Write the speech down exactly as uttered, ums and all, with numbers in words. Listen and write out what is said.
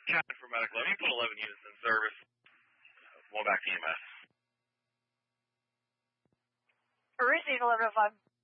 Captain for medical. You put eleven units in service. One back to E M S. Receive eleven oh five.